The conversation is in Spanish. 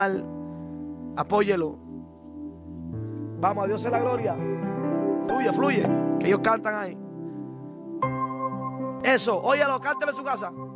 Apóyelo. Vamos, a Dios sea la gloria. Fluye, fluye, que ellos cantan ahí. Eso, óyalo, cántelo en su casa.